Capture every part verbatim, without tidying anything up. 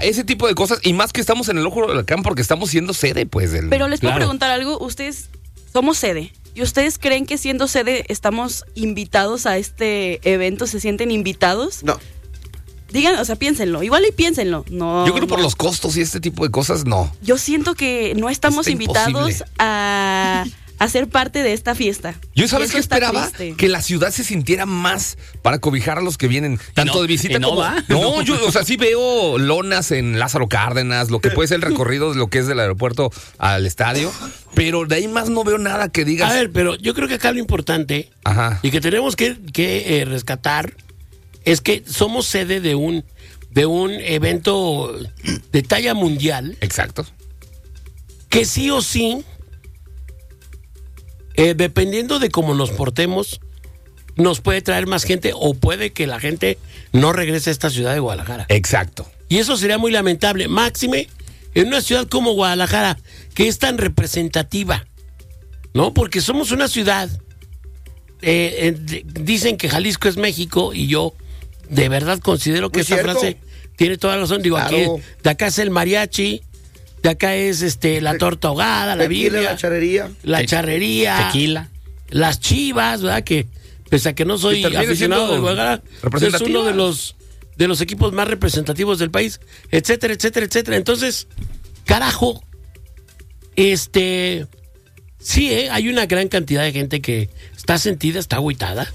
ese tipo de cosas, y más que estamos en el ojo del huracán porque estamos siendo sede, pues. Del, Pero les puedo claro. preguntar algo, ustedes somos sede, ¿y ustedes creen que siendo sede estamos invitados a este evento? ¿Se sienten invitados? No. Digan, o sea, piénsenlo, igual y piénsenlo. No. Yo creo por no. los costos y este tipo de cosas, no. Yo siento que no estamos Está invitados imposible. a, a ser parte de esta fiesta. Yo, ¿sabes Y qué eso está esperaba? triste. Que la ciudad se sintiera más para cobijar a los que vienen, tanto no, de visita y no como... va. No, yo, o sea, sí veo lonas en Lázaro Cárdenas, lo que puede ser el recorrido de lo que es del aeropuerto al estadio, pero de ahí más no veo nada que digas... A ver, pero yo creo que acá lo importante Ajá. y que tenemos que, que eh, rescatar es que somos sede de un de un evento de talla mundial Exacto. que sí o sí, eh, dependiendo de cómo nos portemos, nos puede traer más gente o puede que la gente no regrese a esta ciudad de Guadalajara. Exacto. Y eso sería muy lamentable. Máxime en una ciudad como Guadalajara, que es tan representativa, ¿no? Porque somos una ciudad, eh, eh, de- dicen que Jalisco es México, y yo de verdad considero que Muy esa cierto. frase tiene toda la razón. Digo, Claro. aquí, de acá es el mariachi, de acá es este la torta ahogada, la Tequila, Biblia, la charrería. la Te- charrería, Tequila. las Chivas, ¿verdad? Que pese a que no soy Que termine aficionado siendo de Guadalajara, es representativa. uno de los de los equipos más representativos del país, etcétera, etcétera, etcétera. Entonces, carajo, este, sí, ¿eh? Hay una gran cantidad de gente que está sentida, está agüitada,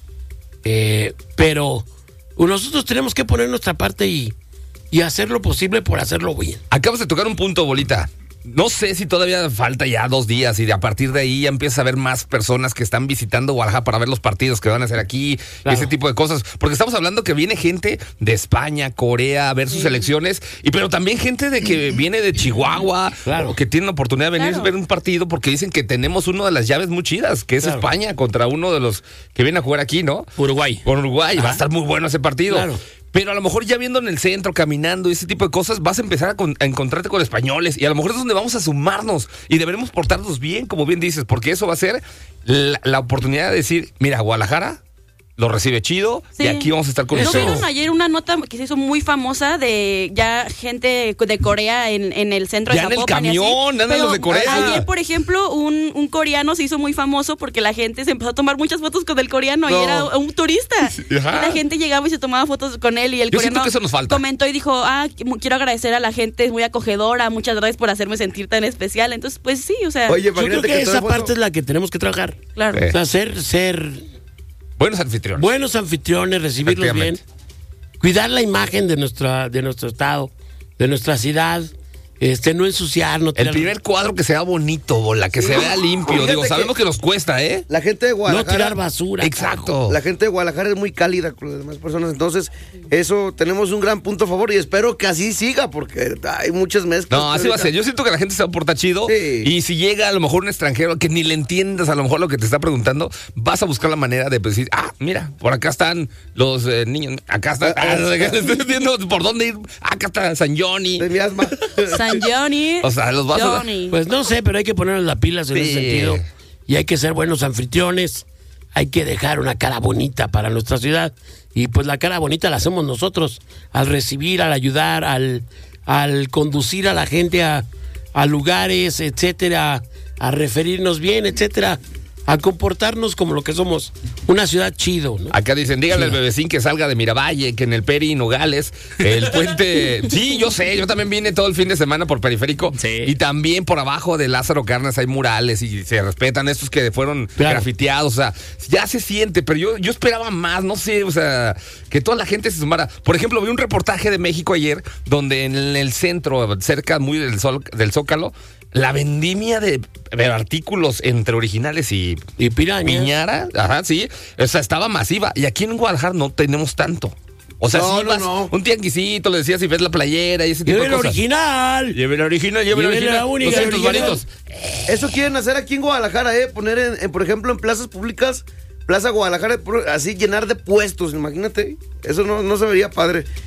eh, pero nosotros tenemos que poner nuestra parte y, y hacer lo posible por hacerlo bien. Acabas de tocar un punto, Bolita. No sé si todavía falta ya dos días y de a partir de ahí ya empieza a haber más personas que están visitando Guadalajara para ver los partidos que van a hacer aquí, Claro. ese tipo de cosas. Porque estamos hablando que viene gente de España, Corea a ver sus selecciones, y pero también gente de que viene de Chihuahua, Claro. o que tiene la oportunidad de venir Claro. a ver un partido porque dicen que tenemos una de las llaves muy chidas, que es Claro. España contra uno de los que viene a jugar aquí, ¿no? Uruguay. Con Uruguay. Va a Ajá. estar muy bueno ese partido. Claro. Pero a lo mejor ya viendo en el centro, caminando y ese tipo de cosas, vas a empezar a, con- a encontrarte con españoles, y a lo mejor es donde vamos a sumarnos y deberemos portarnos bien, como bien dices, porque eso va a ser la, la oportunidad de decir, mira, Guadalajara lo recibe chido, Sí. y aquí vamos a estar con ¿No Eso. ustedes. vieron ayer una nota que se hizo muy famosa de ya gente de Corea en, en el centro Ya de en el Zapopan y así? camión, andan Pero los de Corea. Ayer, por ejemplo, un, un coreano se hizo muy famoso porque la gente se empezó a tomar muchas fotos con el coreano, No. y era un turista. Y Ajá. la gente llegaba y se tomaba fotos con él, y el Yo siento coreano que eso nos falta. comentó y dijo, ah, qu- quiero agradecer a la gente, es muy acogedora, muchas gracias por hacerme sentir tan especial. Entonces, pues sí, o sea, Oye, Yo creo imagínate que que esa toda foto- parte es la que tenemos que trabajar. claro. Eh. O sea, ser, ser Buenos anfitriones. buenos anfitriones, recibirlos bien, Efectivamente. cuidar la imagen de nuestra, de nuestro estado, de nuestra ciudad, este, no ensuciar, no El tirar, primer cuadro que sea bonito, Bola, que se vea limpio. Fíjate Digo, sabemos que- que nos cuesta, ¿eh? La gente de no Guadalajara. tirar basura. Exacto. La gente de Guadalajara es muy cálida con las demás personas, entonces eso tenemos un gran punto a favor y espero que así siga porque hay muchas mezclas. No, así va a ser. Yo siento que la gente se va a portar chido. Sí. Y si llega a lo mejor un extranjero que ni le entiendas a lo mejor lo que te está preguntando, vas a buscar la manera de decir, ah, mira, por acá están los eh, niños, acá están, ah, estoy viendo por dónde ir, acá está San Johnny. De mi asma. San Johnny. O sea, los vas a... Johnny. Pues no sé, pero hay que ponernos las pilas en Sí. ese sentido. Y hay que ser buenos anfitriones. Hay que dejar una cara bonita para nuestra ciudad. Y pues la cara bonita la hacemos nosotros al recibir, al ayudar, al, al conducir a la gente a, a lugares, etcétera, a referirnos bien, etcétera, a comportarnos como lo que somos, una ciudad chido, ¿no? Acá dicen, díganle al Chido. bebecín que salga de Miravalle, que en el Peri Nogales, el puente... Sí, yo sé, yo también vine todo el fin de semana por Periférico. Sí. Y también por abajo de Lázaro Cárdenas hay murales y se respetan estos que fueron Claro. grafiteados. O sea, ya se siente, pero yo, yo esperaba más, no sé, o sea, que toda la gente se sumara. Por ejemplo, vi un reportaje de México ayer, donde en el centro, cerca muy del, sol, del Zócalo, la vendimia de, de artículos entre originales y Y pirañas. Piñara, ajá, sí, o sea, estaba masiva. Y aquí en Guadalajara no tenemos tanto. O sea, No, si no, vas no. un tianguisito, le decías si ves la playera y ese tipo Lleve de el cosas. original. Lleve la original, lleve la Lleve original. la única, doscientos original. varitos. Eso quieren hacer aquí en Guadalajara, ¿eh? Poner, en, en, por ejemplo, en plazas públicas, Plaza Guadalajara, por- así llenar de puestos, imagínate. Eso no, no se vería padre.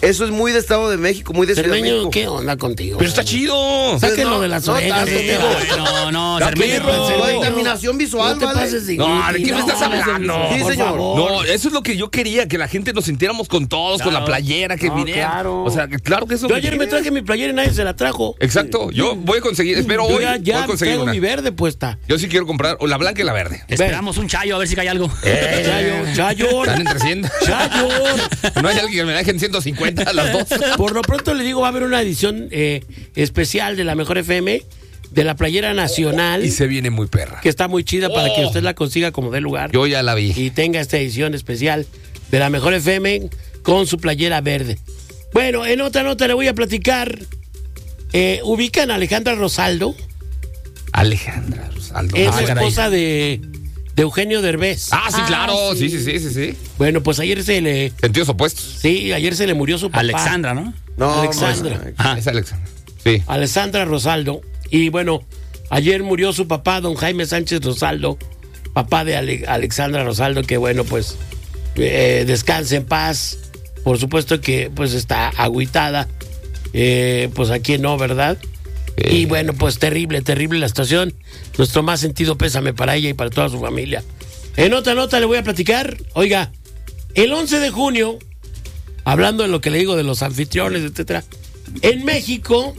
Eso es muy de Estado de México, muy de Ciudad de Cermeño, México. ¿qué onda contigo? Pero está chido. Sáquenlo No, de las no orejas. tanto, no te digo. vayas. No, no, Da Cermeño. perro. Cermeño. Contaminación visual, No te ¿vale? pases de No, ¿de glúteo, qué me estás no, hablando? Sí, por señor. favor. No, eso es lo que yo quería, que la gente nos sintiéramos con todos, con la Claro. playera, que No, viniera. claro. O sea, que claro que eso. Yo ayer me traje mi playera y nadie se la trajo. Exacto, yo voy a conseguir, espero Yo hoy, ya, voy ya a conseguir tengo una. mi verde puesta. Yo sí quiero comprar o la blanca y la verde. Esperamos un chayo a ver si cae algo. Eh. Chayo, Chayo, Están entre cien. Chayo. No hay alguien que me dejen ciento cincuenta a las dos. Por lo pronto le digo, va a haber una edición eh, especial de la Mejor F M, de la playera nacional, Y se viene muy perra. que está muy chida para que Oh. usted la consiga como dé lugar. Yo ya la vi. Y tenga esta edición especial de la Mejor F M con su playera verde. Bueno, en otra nota le voy a platicar. Eh, ubican a Alejandra Rosaldo, Alejandra Rosaldo. es Ah, la caray. esposa de, de Eugenio Derbez. Ah, sí, Ah, claro. Sí, sí. sí, sí, sí, sí. Bueno, pues ayer se le, Sentidos opuestos. sí, ayer se le murió su papá. Alexandra, ¿no? No, Alexandra. man. Ah, Es Alexandra. Sí. Alessandra Rosaldo. Y bueno, ayer murió su papá, don Jaime Sánchez Rosaldo, papá de Ale- Alexandra Rosaldo, que bueno, pues eh, descanse en paz. Por supuesto que pues está agüitada. Eh, pues aquí no, ¿verdad? Eh. Y bueno, pues terrible, terrible la situación. Nuestro más sentido pésame para ella y para toda su familia. En otra nota le voy a platicar. Oiga, el once de junio, hablando de lo que le digo de los anfitriones, etcétera, en México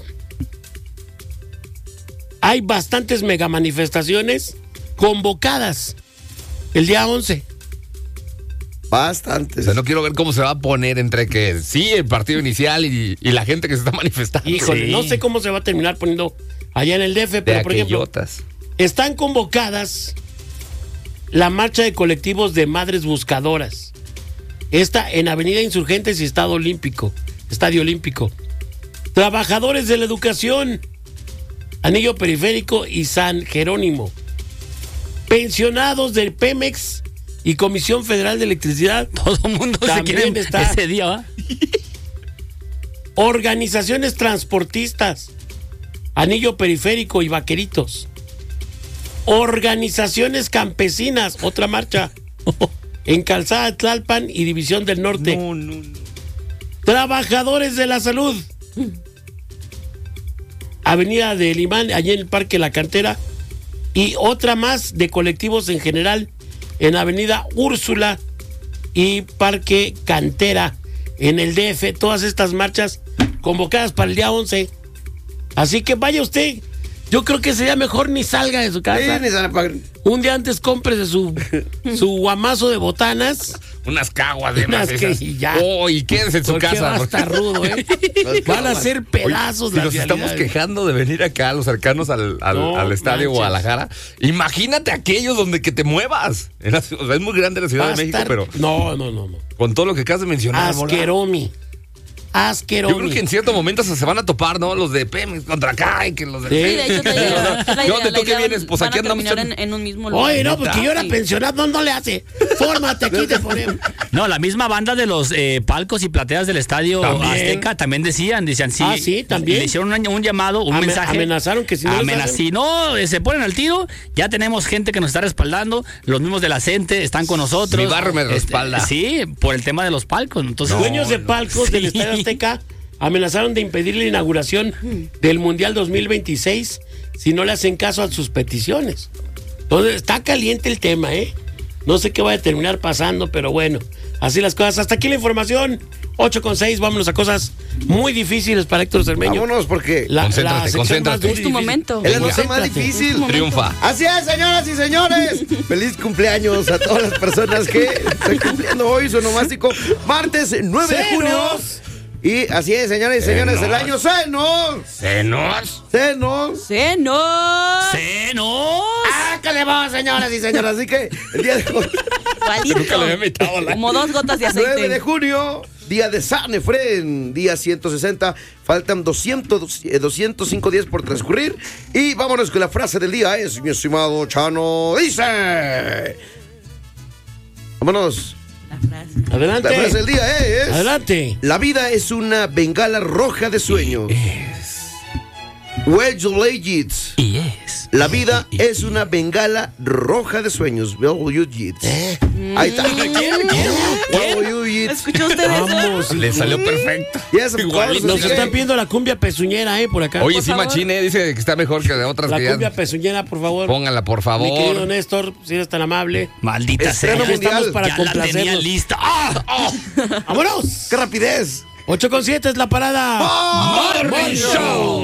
hay bastantes mega manifestaciones convocadas el día once. O Bastantes. sea, no quiero ver cómo se va a poner entre que sí, el partido inicial y, y la gente que se está manifestando. Híjole, Sí. no sé cómo se va a terminar poniendo allá en el D F, De pero por ejemplo, aquellotas. están convocadas la marcha de colectivos de madres buscadoras. Esta en Avenida Insurgentes y Estado Olímpico, Estadio Olímpico. Trabajadores de la educación, Anillo Periférico y San Jerónimo. Pensionados del Pemex y Comisión Federal de Electricidad. todo el mundo se También quiere está. ese día, ¿va? Organizaciones transportistas, Anillo Periférico y Vaqueritos. Organizaciones campesinas, otra marcha, en Calzada Tlalpan y División del Norte. No, no, no. Trabajadores de la salud, Avenida del Imán, allí en el Parque La Cantera, y otra más de colectivos en general, en Avenida Úrsula y Parque Cantera, en el D F. Todas estas marchas convocadas para el día once. Así que vaya usted. Yo creo que sería mejor ni salga de su Sí, casa. ni se- pa- Un día antes cómprese su, su guamazo de botanas. Unas caguas de Unas más que- esas. y ya. Oh, y quédese en su Porque casa. va a estar rudo, ¿eh? Van a ser pedazos Si las nos estamos vialidades. quejando de venir acá, los cercanos al, al, No al estadio manches. Guadalajara, imagínate aquellos donde que te muevas. En la ciudad- o sea, es muy grande la Ciudad Va a de México, estar- pero No, no, no, no. con todo lo que acabas de mencionar. Mola, Asqueromi. Asqueromi. yo creo que en cierto momento se se van a topar, ¿no? Los de Pemex contra acá y que los de... Sí. Sí, de hecho, te digo, es la ¿Yo idea, de la tú qué idea, vienes? Pues van aquí a andamos terminar en- en, en un mismo lugar. Oye, no, porque yo era Sí. pensionado, no, no le hace. Fórmate, aquí te ponemos. No, la misma banda de los eh, palcos y plateas del estadio También. Azteca también decían, decían sí. Ah, sí, también. Le hicieron un, un llamado, un Ame- mensaje. amenazaron que si no les Amenaz- hacen- si no eh, se ponen al tiro, ya tenemos gente que nos está respaldando. Los mismos de la CENTE están con nosotros. Mi barrio me respalda. Sí, por el tema de los palcos. Entonces, Dueños de palcos del Sí. Estadio Azteca amenazaron de impedir la inauguración del Mundial dos mil veintiséis si no le hacen caso a sus peticiones. Entonces, está caliente el tema, ¿eh? No sé qué va a terminar pasando, pero bueno, así las cosas. Hasta aquí la información. ocho con seis, vámonos a cosas muy difíciles para Héctor Cermeño. Vámonos, porque La, Concéntrate, la sección concéntrate. más dura y Es tu difícil. momento. es la noche más Concéntrate. difícil. Triunfa. Así es, señoras y señores. Feliz cumpleaños a todas las personas que están cumpliendo hoy su nomástico. Martes nueve de junio. ¡Cenos! Y así es, señores y señores, el año se nos, ¡Senos! se nos. ¡Senos! ¡Senos! ¡Ah, que le vamos, señoras y señores! Así que el día de hoy, Igualito. Nunca le había metido la... Como dos gotas de nueve de aceite. junio, día de San Efrén, día ciento sesenta. Faltan doscientos, eh, doscientos cinco días por transcurrir. Y vámonos con la frase del día. Es, mi estimado Chano, dice... Vámonos. La frase. Adelante. La frase del día es... Adelante. La vida es una bengala roja de sueños. Well, you lay it. Y es. La vida es una bengala roja de sueños. W. Yeats. ¿Eh? Ahí está. ¿Quién? ¿Quién? W. Yeats. ¿Escuchó usted eso? Vamos. Le salió perfecto. Yes, of Igual. course. Nos Así que- están pidiendo la cumbia pezuñera, ¿eh? Por acá. Oye, Por sí, favor. Machine dice que está mejor que de otras La que ya- cumbia pezuñera, por favor. Póngala, por Mi querido favor. Néstor, si eres tan amable. Maldita Estreno sea. Aquí estamos mundial. para Ya la tenía complacernos. lista. ¡Ah! ¡Vámonos! ¡Qué rapidez! ocho con siete es la parada. Morning Show.